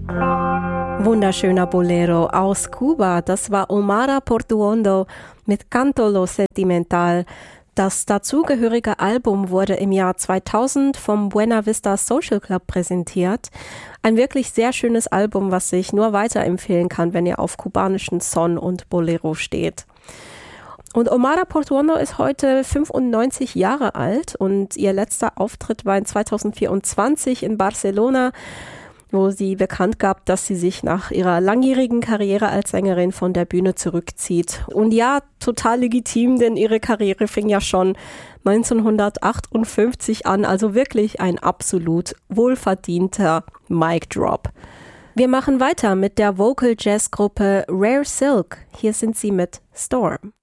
Wunderschöner Bolero aus Kuba, das war Omar Portuondo mit Canto Lo Sentimental. Das dazugehörige Album wurde im Jahr 2000 vom Buena Vista Social Club präsentiert. Ein wirklich sehr schönes Album, was ich nur weiterempfehlen kann, wenn ihr auf kubanischen Son und Bolero steht. Und Omar Portuondo ist heute 95 Jahre alt und ihr letzter Auftritt war in 2024 in Barcelona, wo sie bekannt gab, dass sie sich nach ihrer langjährigen Karriere als Sängerin von der Bühne zurückzieht. Und ja, total legitim, denn ihre Karriere fing ja schon 1958 an, also wirklich ein absolut wohlverdienter Mic Drop. Wir machen weiter mit der Vocal Jazz Gruppe Rare Silk. Hier sind sie mit Storm.